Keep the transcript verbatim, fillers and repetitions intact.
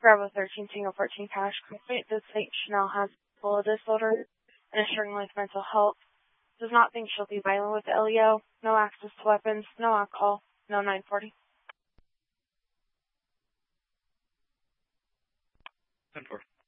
Bravo thirteen, Tango fourteen, Cash. Complaint that Saint Chanel has a disorder and is struggling with mental health. Does not think she'll be violent with L E O. No access to weapons. No alcohol. No nine forty. ten four.